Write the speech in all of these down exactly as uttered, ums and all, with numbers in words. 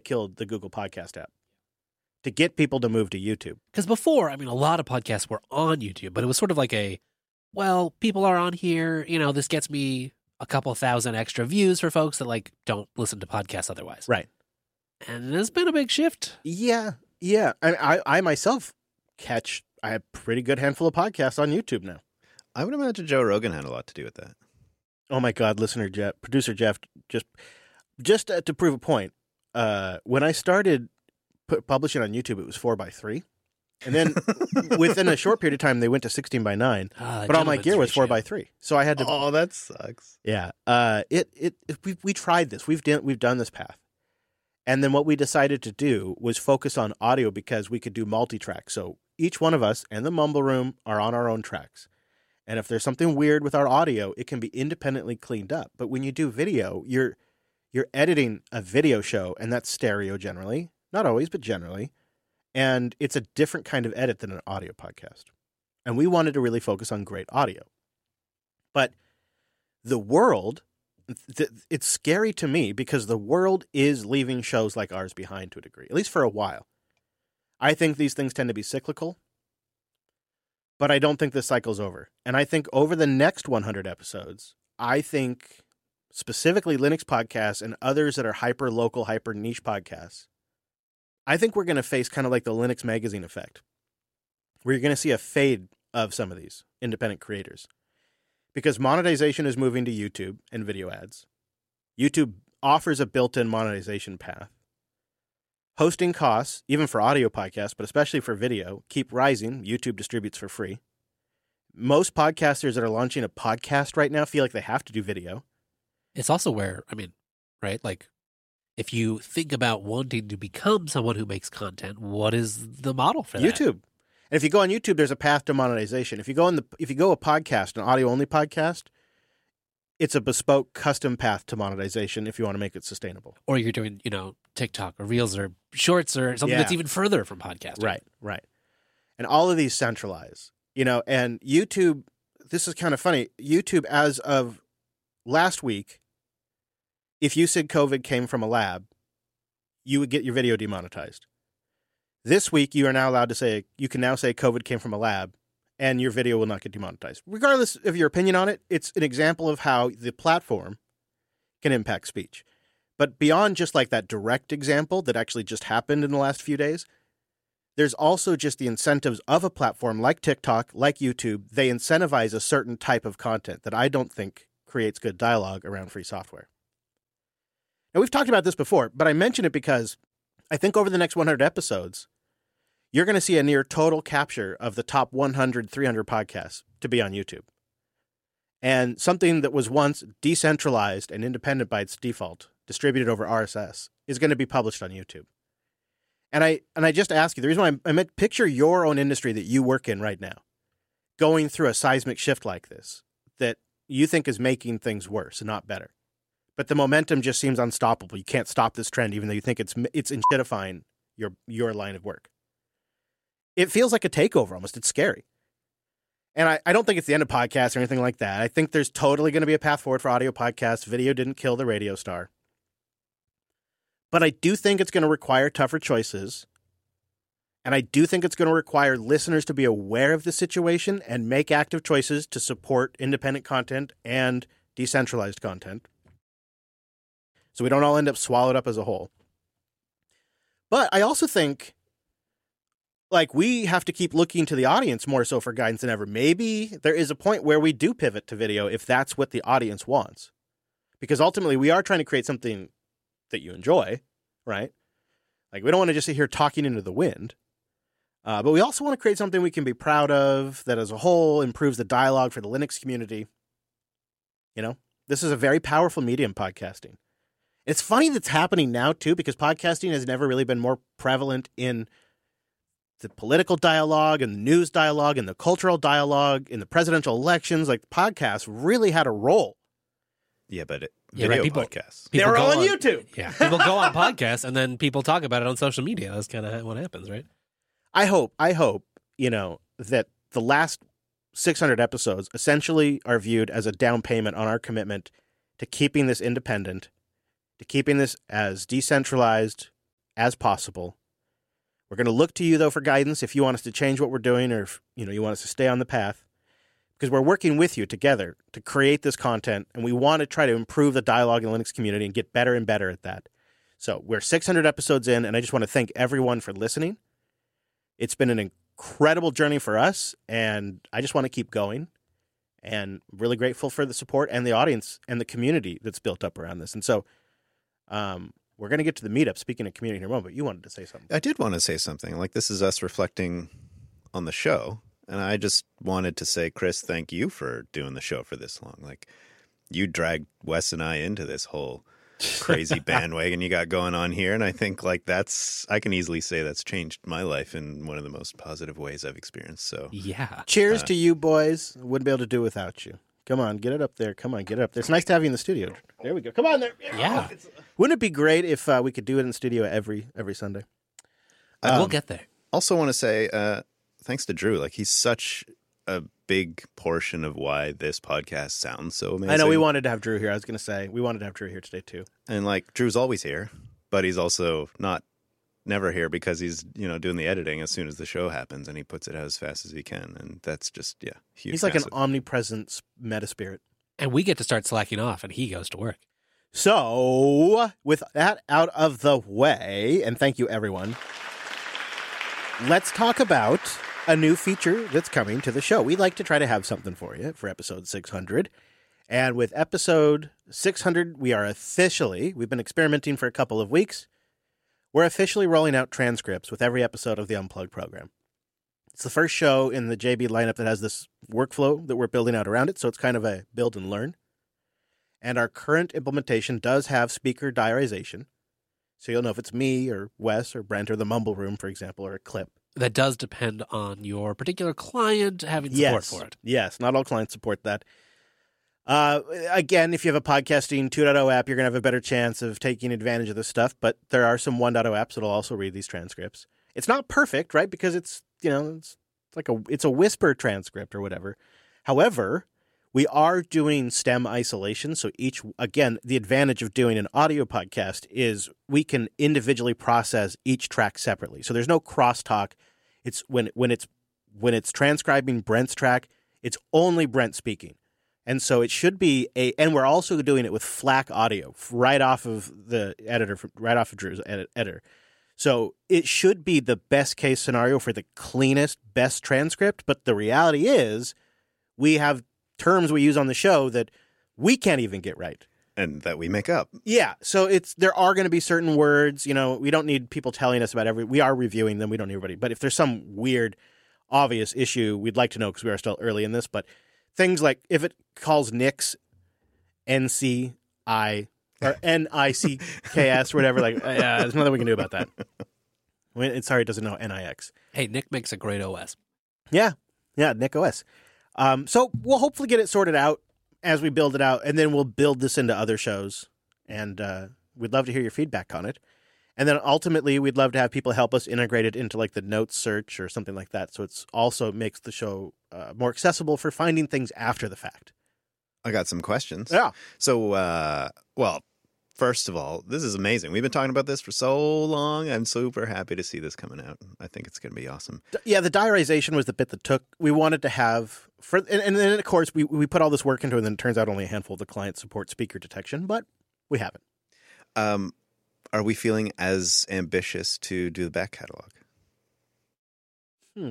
killed the Google Podcast app to get people to move to YouTube. Because before, I mean, a lot of podcasts were on YouTube, but it was sort of like a, well, people are on here, you know, this gets me a couple thousand extra views for folks that, like, don't listen to podcasts otherwise. Right. And there's been a big shift. Yeah, yeah. I, I, I myself catch I have a pretty good handful of podcasts on YouTube now. I would imagine Joe Rogan had a lot to do with that. Oh my God, listener Jeff, producer Jeff, just just uh, to prove a point, uh, when I started pu- publishing on YouTube, it was four by three. And then within a short period of time, they went to sixteen by nine. Uh, but all my gear was four by three. So I had to. Oh, that sucks. Yeah. Uh, it, it, it, we, we tried this. We've done, we've done this path. And then what we decided to do was focus on audio because we could do multi-track. So each one of us and the Mumble Room are on our own tracks. And if there's something weird with our audio, it can be independently cleaned up. But when you do video, you're you're editing a video show, and that's stereo generally. Not always, but generally. And it's a different kind of edit than an audio podcast. And we wanted to really focus on great audio. But the world, th- it's scary to me because the world is leaving shows like ours behind to a degree, at least for a while. I think these things tend to be cyclical. But I don't think this cycle's over. And I think over the next one hundred episodes, I think specifically Linux podcasts and others that are hyper-local, hyper-niche podcasts, I think we're going to face kind of like the Linux magazine effect, where you're going to see a fade of some of these independent creators. Because monetization is moving to YouTube and video ads. YouTube offers a built-in monetization path. Hosting costs, even for audio podcasts, but especially for video, keep rising. YouTube distributes for free. Most podcasters that are launching a podcast right now feel like they have to do video. It's also where, I mean, right? Like, if you think about wanting to become someone who makes content, what is the model for that? YouTube. And if you go on YouTube, there's a path to monetization. If you go on the, if you go a podcast, an audio-only podcast, it's a bespoke, custom path to monetization if you want to make it sustainable. Or you're doing, you know, TikTok or Reels or Shorts or something Yeah. that's even further from podcasting. Right, right. And all of these centralize, you know, and YouTube, this is kind of funny. YouTube, as of last week, if you said COVID came from a lab, you would get your video demonetized. This week, you are now allowed to say, you can now say COVID came from a lab, and your video will not get demonetized. Regardless of your opinion on it, it's an example of how the platform can impact speech. But beyond just like that direct example that actually just happened in the last few days, there's also just the incentives of a platform like TikTok, like YouTube. They incentivize a certain type of content that I don't think creates good dialogue around free software. Now, we've talked about this before, but I mention it because I think over the next one hundred episodes, you're going to see a near total capture of the top one hundred, three hundred podcasts to be on YouTube. And something that was once decentralized and independent by its default, distributed over R S S, is going to be published on YouTube. And I and I just ask you, the reason why I, I meant picture your own industry that you work in right now, going through a seismic shift like this, that you think is making things worse and not better. But the momentum just seems unstoppable. You can't stop this trend, even though you think it's it's inshittifying your your line of work. It feels like a takeover almost. It's scary. And I, I don't think it's the end of podcasts or anything like that. I think there's totally going to be a path forward for audio podcasts. Video didn't kill the radio star. But I do think it's going to require tougher choices. And I do think it's going to require listeners to be aware of the situation and make active choices to support independent content and decentralized content, so we don't all end up swallowed up as a whole. But I also think, like, we have to keep looking to the audience more so for guidance than ever. Maybe there is a point where we do pivot to video if that's what the audience wants. Because ultimately, we are trying to create something that you enjoy, right? Like, we don't want to just sit here talking into the wind. Uh, but we also want to create something we can be proud of that as a whole improves the dialogue for the Linux community. You know, this is a very powerful medium, podcasting. It's funny that's happening now, too, because podcasting has never really been more prevalent in the political dialogue and the news dialogue and the cultural dialogue in the presidential elections. Like, podcasts really had a role. Yeah, but it, Yeah, video right, people- podcasts. People They're go all on YouTube. Yeah, people go on podcasts and then people talk about it on social media. That's kind of what happens, right? I hope, I hope, you know, that the last six hundred episodes essentially are viewed as a down payment on our commitment to keeping this independent, to keeping this as decentralized as possible. We're going to look to you, though, for guidance if you want us to change what we're doing or if you know you want us to stay on the path. Because we're working with you together to create this content, and we want to try to improve the dialogue in the Linux community and get better and better at that. So we're six hundred episodes in, and I just want to thank everyone for listening. It's been an incredible journey for us, and I just want to keep going. And really grateful for the support and the audience and the community that's built up around this. And so um, we're going to get to the meetup. Speaking of community in a moment, but you wanted to say something. I did want to say something. Like, this is us reflecting on the show. And I just wanted to say, Chris, thank you for doing the show for this long. Like, you dragged Wes and I into this whole crazy bandwagon you got going on here. And I think, like, that's, I can easily say that's changed my life in one of the most positive ways I've experienced. So, Yeah. Cheers Uh, to you, boys. Wouldn't be able to do without you. Come on, get it up there. Come on, get it up there. It's nice to have you in the studio. There we go. Come on there. Yeah. Wouldn't it be great if uh, we could do it in the studio every every Sunday? we'll Um, get there. Also want to say, uh, thanks to Drew. Like, he's such a big portion of why this podcast sounds so amazing. I know we wanted to have Drew here. I was going to say we wanted to have Drew here today too. And like, Drew's always here, but he's also not never here because he's, you know, doing the editing as soon as the show happens, and he puts it out as fast as he can. And that's just, yeah, huge. He's like massive. an omnipresent meta spirit. And we get to start slacking off, and he goes to work. So, with that out of the way, and thank you, everyone, let's talk about a new feature that's coming to the show. We'd like to try to have something for you for episode six hundred. And with episode six hundred, we are officially, we've been experimenting for a couple of weeks, we're officially rolling out transcripts with every episode of the Unplugged program. It's the first show in the J B lineup that has this workflow that we're building out around it, so it's kind of a build and learn. And our current implementation does have speaker diarization, so you'll know if it's me or Wes or Brent or the Mumble Room, for example, or a clip. That does depend on your particular client having support Yes. for it. Yes, not all clients support that. Uh, again, if you have a podcasting two point oh app, you're going to have a better chance of taking advantage of this stuff, but there are some one point oh apps that'll also read these transcripts. It's not perfect, right? Because it's, you know, it's like a it's a whisper transcript or whatever. However, we are doing stem isolation, so each again, the advantage of doing an audio podcast is we can individually process each track separately. So there's no crosstalk. It's when when it's when it's transcribing Brent's track, it's only Brent speaking. And so it should be a, and we're also doing it with FLAC audio right off of the editor, right off of Drew's edit, editor. So it should be the best case scenario for the cleanest, best transcript. But the reality is we have terms we use on the show that we can't even get right. and that we make up. Yeah. So it's, there are going to be certain words, you know, we don't need people telling us about every, we are reviewing them. We don't need everybody, but if there's some weird, obvious issue, we'd like to know because we are still early in this, but things like if it calls Nix N C I or N I C K S or whatever, like, yeah, there's nothing we can do about that. I mean, it's sorry, it doesn't know N I X. Hey, Nick makes a great O S. Yeah. Yeah. Nick O S. Um, so we'll hopefully get it sorted out as we build it out, and then we'll build this into other shows. And uh, we'd love to hear your feedback on it. And then ultimately, we'd love to have people help us integrate it into like the notes search or something like that. So it's also makes the show uh, more accessible for finding things after the fact. I got some questions. Yeah. So, uh, well, first of all, this is amazing. We've been talking about this for so long. I'm super happy to see this coming out. I think it's going to be awesome. Yeah, the diarization was the bit that took. We wanted to have for, and, and then of course we we put all this work into it, and then it turns out only a handful of the clients support speaker detection, but we haven't. Um, are we feeling as ambitious to do the back catalog? Hmm.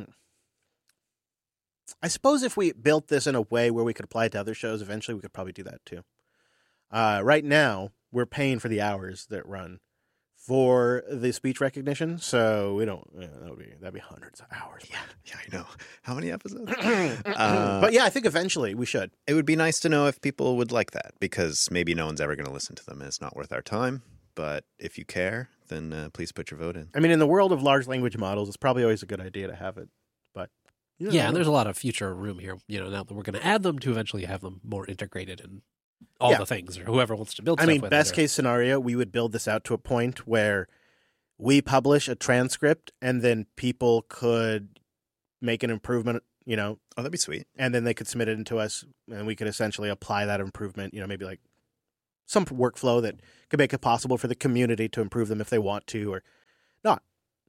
I suppose if we built this in a way where we could apply it to other shows, eventually we could probably do that too. Uh, right now, we're paying for the hours that run for the speech recognition, so we don't. Yeah, that would be that'd be hundreds of hours. Yeah, yeah, I know. How many episodes? uh, But yeah, I think eventually we should. It would be nice to know if people would like that, because maybe no one's ever going to listen to them and it's not worth our time. But if you care, then uh, please put your vote in. I mean, in the world of large language models, it's probably always a good idea to have it. But you Yeah, know, and there's a lot of future room here, you know, now that we're going to add them to eventually have them more integrated in all Yeah. the things, or whoever wants to build I stuff mean, with best it, or- case scenario, we would build this out to a point where we publish a transcript and then people could make an improvement, you know, Oh, that'd be sweet. and then they could submit it into us and we could essentially apply that improvement, you know, maybe like some workflow that could make it possible for the community to improve them if they want to, or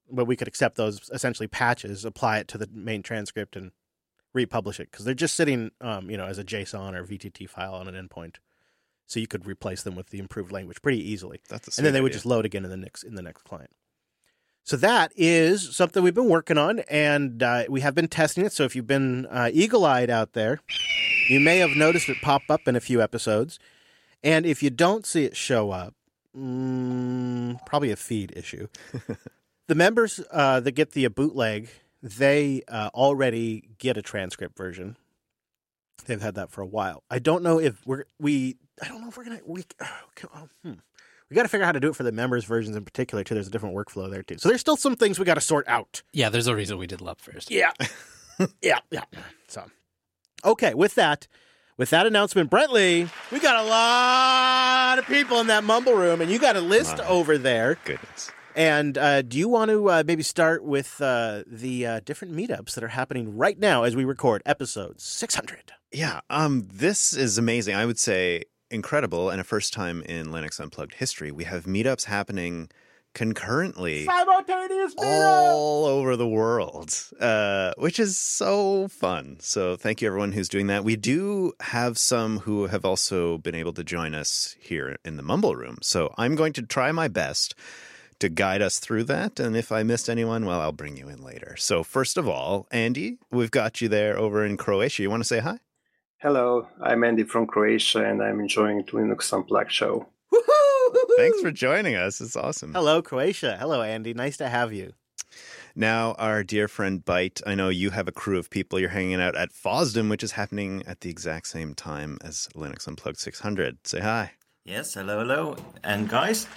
but we could accept those essentially patches, apply it to the main transcript, and republish it because they're just sitting, um, you know, as a JSON or V T T file on an endpoint. So you could replace them with the improved language pretty easily. That's a and then they sweet would idea. just load again in the next in the next client. So that is something we've been working on, and uh, we have been testing it. So if you've been uh, eagle-eyed out there, you may have noticed it pop up in a few episodes. And if you don't see it show up, mm, probably a feed issue. The members uh, that get the bootleg, they uh, already get a transcript version. They've had that for a while. I don't know if we're we. I don't know if we're gonna we. Oh, hmm. We got to figure out how to do it for the members versions in particular too. There's a different workflow there too. So there's still some things we got to sort out. Yeah, there's a reason we did L U P first. Yeah, yeah, yeah. So, okay, with that, with that announcement, Brentley, we got a lot of people in that mumble room, and you got a list Wow. over there. Goodness. And uh, do you want to uh, maybe start with uh, the uh, different meetups that are happening right now as we record episode six hundred? Yeah, um, this is amazing. I would say incredible, and a first time in Linux Unplugged history. We have meetups happening concurrently Simultaneous all over the world, uh, which is so fun. So thank you, everyone who's doing that. We do have some who have also been able to join us here in the Mumble Room. So I'm going to try my best to guide us through that. And if I missed anyone, well, I'll bring you in later. So first of all, Andy, we've got you there over in Croatia. You want to say hi? Hello, I'm Andy from Croatia, and I'm enjoying the Linux Unplugged show. Thanks for joining us. It's awesome. Hello, Croatia. Hello, Andy. Nice to have you. Now, our dear friend Byte, I know you have a crew of people. You're hanging out at FOSDEM, which is happening at the exact same time as Linux Unplugged six hundred. Say hi. Yes, hello, hello. And guys?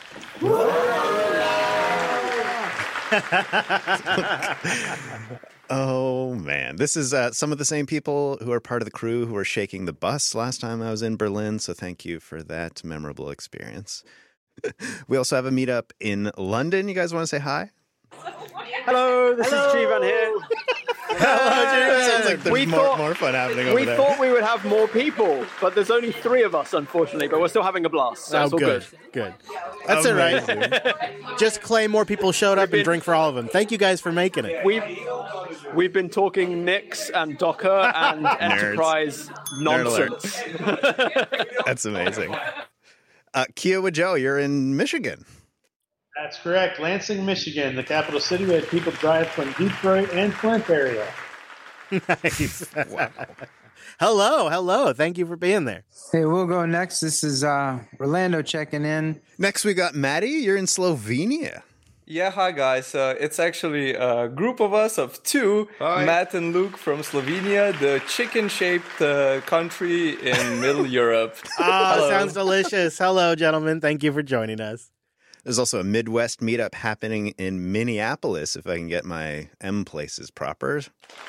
Oh, man. This is uh, some of the same people who are part of the crew who were shaking the bus last time I was in Berlin, so thank you for that memorable experience. We also have a meetup in London. You guys want to say hi? Hello, this Hello. is Jivan here. Hello, Sounds like there's we more, thought, more fun happening over we there. We thought we would have more people, but there's only three of us, unfortunately, but we're still having a blast, so oh, it's all good. good. Good. That's all right. Just claim more people showed up been, and drink for all of them. Thank you guys for making it. We've, we've been talking Nix and Docker and enterprise nonsense. That's amazing. Uh, Kiowa Joe, you're in Michigan. That's correct. Lansing, Michigan, the capital city. We had people drive from Detroit and Flint area. Nice. Wow. Hello, hello. Thank you for being there. Hey, we'll go next. This is uh, Orlando checking in. Next, we got Maddie. You're in Slovenia. Yeah, hi guys. Uh, it's actually a group of us of two, hi. Matt and Luke from Slovenia, the chicken-shaped uh, country in Middle Europe. Oh, sounds delicious. Hello, gentlemen. Thank you for joining us. There's also a Midwest meetup happening in Minneapolis, if I can get my M places proper.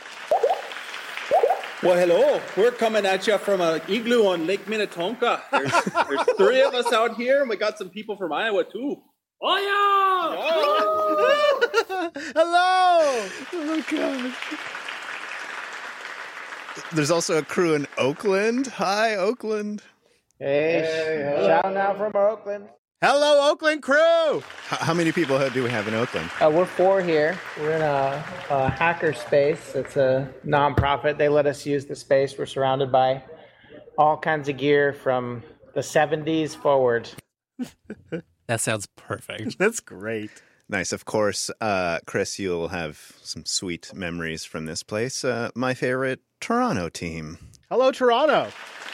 Well, hello. We're coming at you from an igloo on Lake Minnetonka. There's, there's three of us out here, and we got some people from Iowa, too. Oh, yeah! Hello! Oh, God. There's also a crew in Oakland. Hi, Oakland. Hey, hey shout out from Oakland. Hello, Oakland crew! How many people do we have in Oakland? Uh, we're four here. We're in a, a hacker space. It's a nonprofit. They let us use the space. We're surrounded by all kinds of gear from the seventies forward. That sounds perfect. That's great. Nice. Of course, uh, Chris, you'll have some sweet memories from this place. Uh, my favorite Toronto team. Hello, Toronto.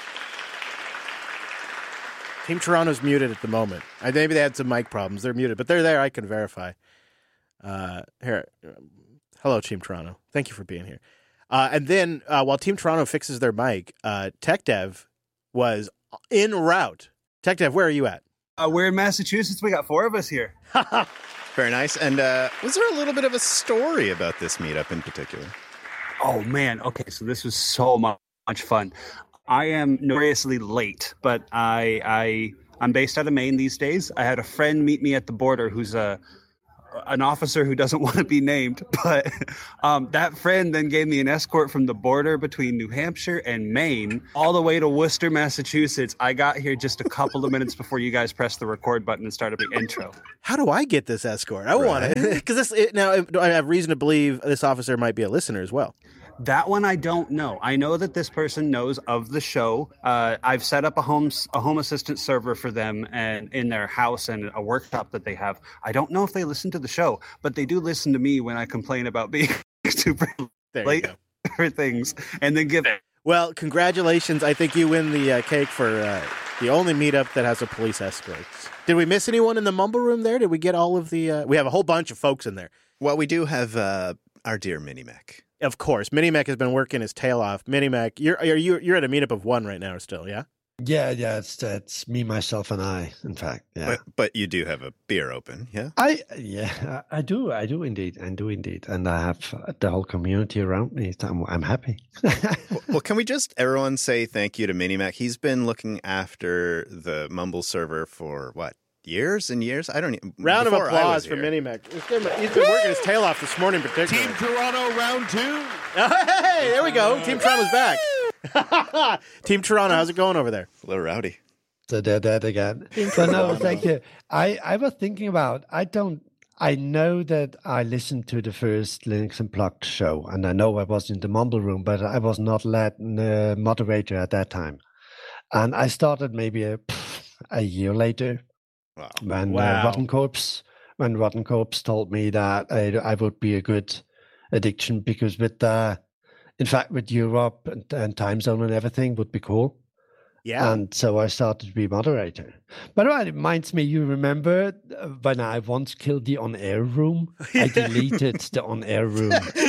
Team Toronto's muted at the moment. I, maybe they had some mic problems. They're muted, but they're there. I can verify. Uh, here, hello, Team Toronto. Thank you for being here. Uh, and then uh, while Team Toronto fixes their mic, uh, TechDev was en route. TechDev, where are you at? Uh, we're in Massachusetts. We got four of us here. Very nice. And uh, was there a little bit of a story about this meetup in particular? Oh, man. Okay, so this was so much fun. I am notoriously late, but I, I, I'm based out of Maine these days. I had a friend meet me at the border who's a an officer who doesn't want to be named, but um, that friend then gave me an escort from the border between New Hampshire and Maine all the way to Worcester, Massachusetts. I got here just a couple of minutes before you guys pressed the record button and started the intro. How do I get this escort? I right. want it. Because this it, now I have reason to believe this officer might be a listener as well. That one I don't know. I know that this person knows of the show. Uh, I've set up a home a home assistant server for them and in their house and a workshop that they have. I don't know if they listen to the show, but they do listen to me when I complain about being super there late for things, and then give it. Well, congratulations! I think you win the uh, cake for uh, the only meetup that has a police escort. Did we miss anyone in the mumble room there? Did we get all of the? Uh... We have a whole bunch of folks in there. Well, we do have uh, our dear Minimac. Of course, Minimac has been working his tail off. Minimac, you're are you you're at a meetup of one right now, still, yeah? Yeah, yeah, it's it's me, myself, and I. In fact, yeah. But, but you do have a beer open, yeah? I yeah, I do, I do indeed, I do indeed, and I have the whole community around me. So I'm, I'm happy. well, well, can we just everyone say thank you to Minimac? He's been looking after the Mumble server for what? Years and years? I don't even... Round of applause for Minimac. He's been, he's been working his tail off this morning particularly. Team Toronto, round two. Hey, there we go. Team Toronto's back. Team Toronto, how's it going over there? A little rowdy. So they're dead again. But no, thank you. I, I was thinking about, I don't, I know that I listened to the first Linux Unplugged show, and I know I was in the Mumble room, but I was not led uh, moderator at that time. And I started maybe a, a year later. Wow. When wow. Uh, Rotten Corpse, when Rotten Corpse told me that I, I would be a good addiction because with uh, in fact with Europe and, and time zone and everything would be cool. Yeah. And so I started to be moderator. By the way, it reminds me, you remember when I once killed the on-air room? I deleted the on-air room.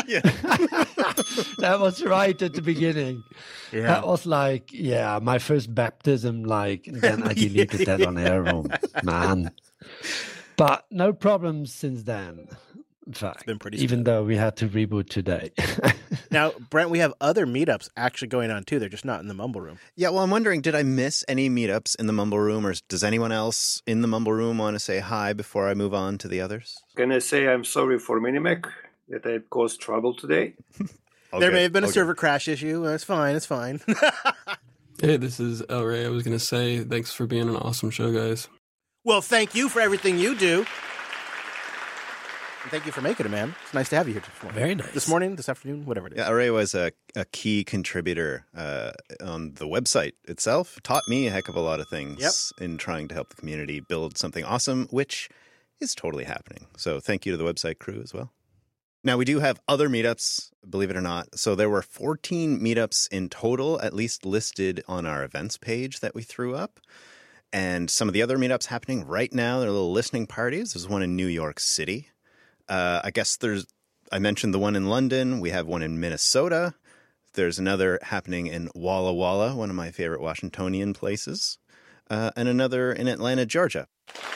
That was right at the beginning. Yeah. That was like, yeah, my first baptism, like, then I deleted that on-air room. Man. But no problems since then. In fact, it's been pretty even smooth. Though we had to reboot today. Now, Brent, we have other meetups actually going on too. They're just not in the Mumble room. Yeah, well, I'm wondering, did I miss any meetups in the Mumble room, or does anyone else in the Mumble room want to say hi before I move on to the others? Can I say I'm sorry for Minimac that I caused trouble today? Okay. There may have been a okay. server crash issue. It's fine. It's fine. Hey, this is El Rey. I was going to say thanks for being an awesome show, guys. Well, thank you for everything you do. And thank you for making it, man. It's nice to have you here this morning. Very nice. This morning, this afternoon, whatever it is. Yeah, Array was a, a key contributor uh, on the website itself. Taught me a heck of a lot of things yep. in trying to help the community build something awesome, which is totally happening. So thank you to the website crew as well. Now, we do have other meetups, believe it or not. So there were fourteen meetups in total, at least listed on our events page that we threw up. And some of the other meetups happening right now, they're little listening parties. There's one in New York City. Uh, I guess there's, I mentioned the one in London. We have one in Minnesota. There's another happening in Walla Walla, one of my favorite Washingtonian places, uh, and another in Atlanta, Georgia.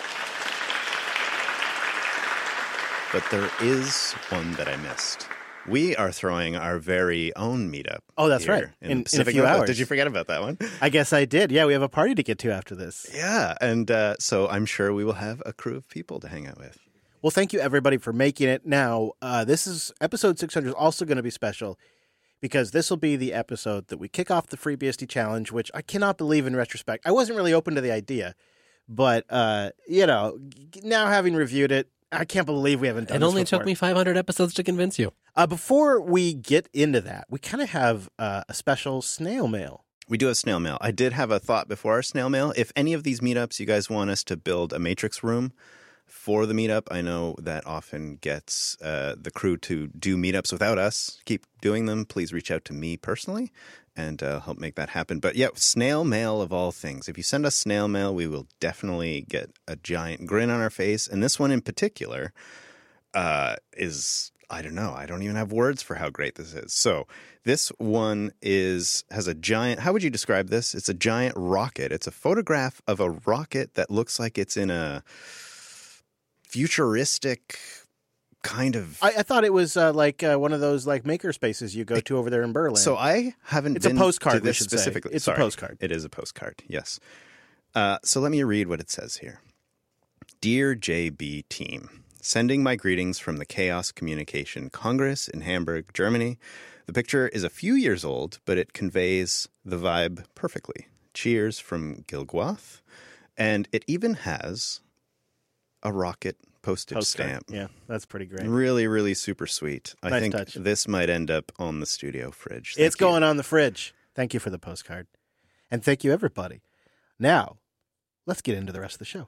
But there is one that I missed. We are throwing our very own meetup. Oh, that's here right. In, in, the Pacific in a few hours. Did you forget about that one? I guess I did. Yeah, we have a party to get to after this. Yeah, and uh, so I'm sure we will have a crew of people to hang out with. Well, thank you, everybody, for making it. Now, uh, this is episode six hundred is also going to be special because this will be the episode that we kick off the FreeBSD Challenge, which I cannot believe in retrospect. I wasn't really open to the idea, but, uh, you know, now having reviewed it, I can't believe we haven't done it. It only before. took me five hundred episodes to convince you. Uh, before we get into that, we kind of have uh, a special snail mail. We do have snail mail. I did have a thought before our snail mail. If any of these meetups you guys want us to build a matrix room for the meetup, I know that often gets uh, the crew to do meetups without us. Keep doing them. Please reach out to me personally and uh, help make that happen. But yeah, snail mail of all things. If you send us snail mail, we will definitely get a giant grin on our face. And this one in particular uh, is, I don't know, I don't even have words for how great this is. So this one is has a giant, how would you describe this? It's a giant rocket. It's a photograph of a rocket that looks like it's in a futuristic kind of. I, I thought it was uh, like uh, one of those like maker spaces you go it, to over there in Berlin. So I haven't. It's been a postcard. To this we should specifically, say. It's Sorry, a postcard. It is a postcard. Yes. Uh, so let me read what it says here. Dear J B team, Sending my greetings from the Chaos Communication Congress in Hamburg, Germany. The picture is a few years old, but it conveys the vibe perfectly. Cheers from Gilgwath. And it even has a rocket postage Postcard. stamp. Yeah, that's pretty great. Really, really super sweet. I Nice think touch. this might end up on the studio fridge. Thank It's you. going on the fridge. Thank you for the postcard. And thank you, everybody. Now, let's get into the rest of the show.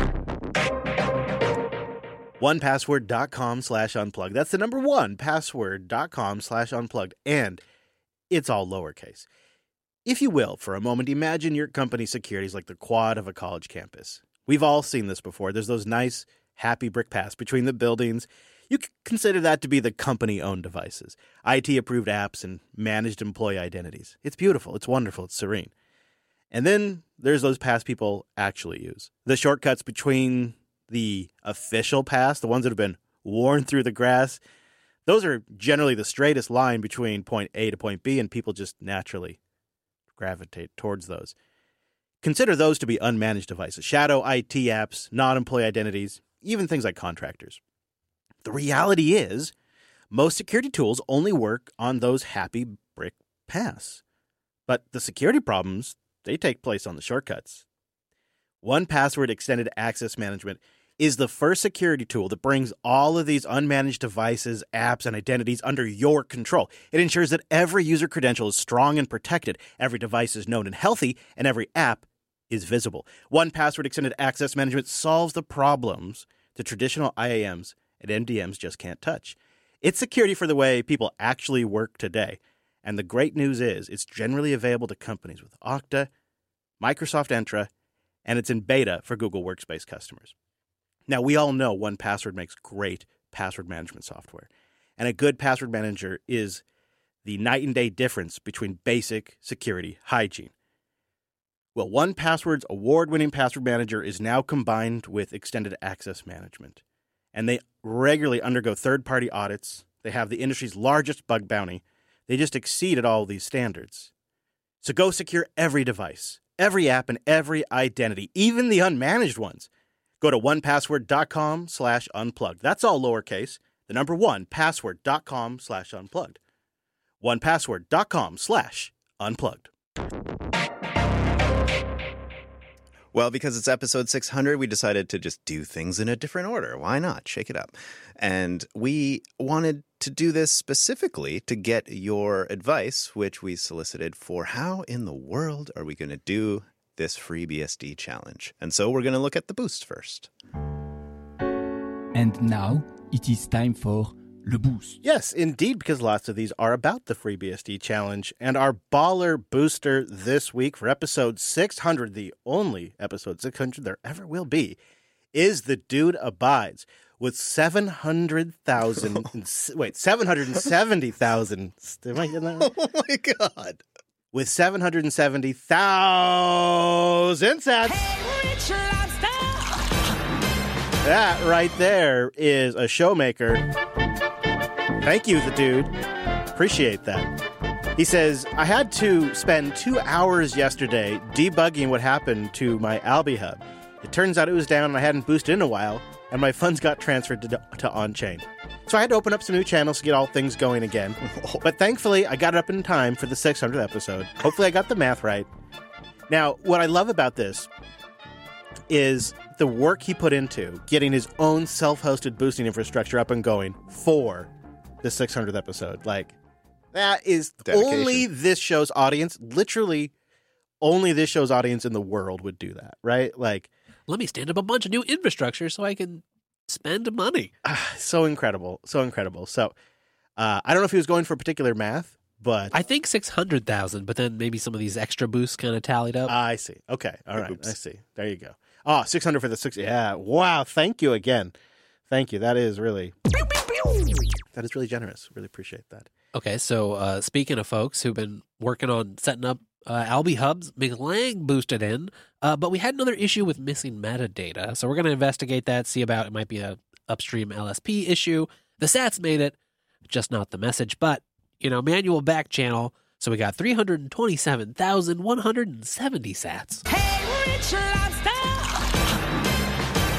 one password dot com slash unplugged. That's the number one, password dot com slash unplugged. And it's all lowercase. If you will, for a moment, imagine your company's security is like the quad of a college campus. We've all seen this before. There's those nice, happy brick paths between the buildings. You could consider that to be the company-owned devices, I T-approved apps, and managed employee identities. It's beautiful. It's wonderful. It's serene. And then there's those paths people actually use. The shortcuts between the official paths, the ones that have been worn through the grass, those are generally the straightest line between point A to point B, and people just naturally gravitate towards those. Consider those to be unmanaged devices, shadow I T apps, non-employee identities, even things like contractors. The reality is, most security tools only work on those happy brick paths. But the security problems, they take place on the shortcuts. one Password Extended Access Management is the first security tool that brings all of these unmanaged devices, apps, and identities under your control. It ensures that every user credential is strong and protected, every device is known and healthy, and every app is visible. one Password Extended Access Management solves the problems that traditional I A Ms and M D Ms just can't touch. It's security for the way people actually work today. And the great news is it's generally available to companies with Okta, Microsoft Entra, and it's in beta for Google Workspace customers. Now, we all know one Password makes great password management software. And a good password manager is the night and day difference between basic security hygiene. Well, one Password's award-winning password manager is now combined with extended access management. And they regularly undergo third-party audits. They have the industry's largest bug bounty. They just exceed at all these standards. So go secure every device, every app, and every identity, even the unmanaged ones. Go to one password dot com slash unplugged. That's all lowercase. The number one, password dot com slash unplugged. one password dot com slash unplugged. Well, because it's episode six hundred, we decided to just do things in a different order. Why not? Shake it up. And we wanted to do this specifically to get your advice, which we solicited for how in the world are we going to do this FreeBSD challenge. And so we're going to look at the boost first. And now it is time for Le Boost. Yes, indeed, because lots of these are about the FreeBSD challenge. And our baller booster this week for episode six hundred, the only episode six hundred there ever will be, is The Dude Abides with seven hundred thousand, wait, seven hundred seventy thousand. Am I getting that right? Oh my God. With seven hundred seventy thousand sats. That right there is a showmaker. Thank you, the dude. Appreciate that. He says, I had to spend two hours yesterday debugging what happened to my Albi Hub. It turns out it was down and I hadn't boosted in a while, and my funds got transferred to, to on-chain. So I had to open up some new channels to get all things going again. But thankfully, I got it up in time for the six hundredth episode. Hopefully I got the math right. Now, what I love about this is the work he put into getting his own self-hosted boosting infrastructure up and going for the six hundredth episode. Like, that is Dedication. Only this show's audience, literally only this show's audience in the world would do that, right? Like, let me stand up a bunch of new infrastructure so I can spend money. So incredible. So incredible. So uh, I don't know if he was going for particular math, but I think six hundred thousand, but then maybe some of these extra boosts kind of tallied up. Uh, I see. Okay. All right. Oops. I see. There you go. Oh, six hundred for the six. Yeah. Wow. Thank you again. Thank you. That is really, that is really generous. Really appreciate that. Okay. So uh, speaking of folks who've been working on setting up uh, Albi hubs, McLang boosted in, uh, but we had another issue with missing metadata. So we're going to investigate that, see about it might be a upstream L S P issue. The sats made it, just not the message, but, you know, manual back channel. So we got three hundred twenty-seven thousand one hundred seventy sats. Hey, Rich Lobster!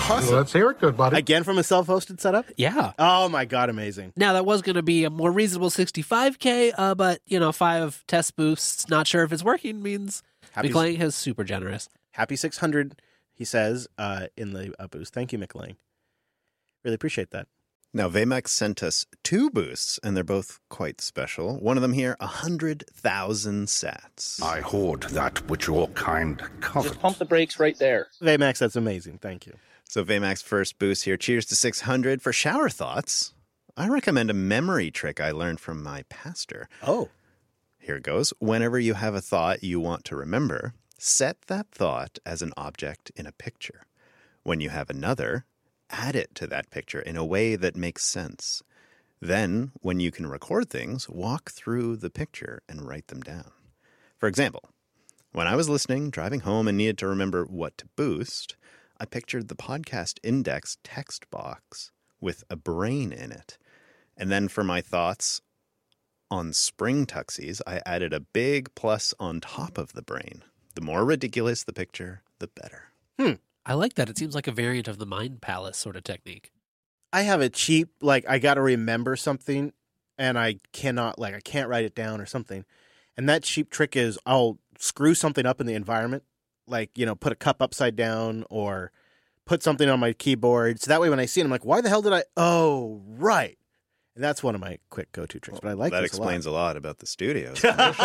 Awesome. Well, let's hear it, good buddy. Again from a self-hosted setup? Yeah. Oh my God, amazing. Now, that was going to be a more reasonable sixty-five K, uh, but, you know, five test boosts, not sure if it's working, means Happy McLean is super generous. Happy six hundred, he says, uh, in the uh, boost. Thank you, McLean. Really appreciate that. Now, Vmax sent us two boosts, and they're both quite special. One of them here, one hundred thousand sats. I hoard that which your kind covet. Just pump the brakes right there. Vmax, that's amazing. Thank you. So Vmax first boost here. Cheers to six hundred. For shower thoughts, I recommend a memory trick I learned from my pastor. Oh. Here it goes. Whenever you have a thought you want to remember, set that thought as an object in a picture. When you have another, add it to that picture in a way that makes sense. Then, when you can record things, walk through the picture and write them down. For example, when I was listening, driving home, and needed to remember what to boost, I pictured the podcast index text box with a brain in it. And then for my thoughts on spring tuxies, I added a big plus on top of the brain. The more ridiculous the picture, the better. Hmm. I like that. It seems like a variant of the Mind Palace sort of technique. I have a cheap, like, I got to remember something, and I cannot, like, I can't write it down or something. And that cheap trick is I'll screw something up in the environment, like, you know, put a cup upside down or put something on my keyboard. So that way when I see it, I'm like, why the hell did I? Oh, right. And that's one of my quick go-to tricks. But I like that this explains a lot. a lot about the studios.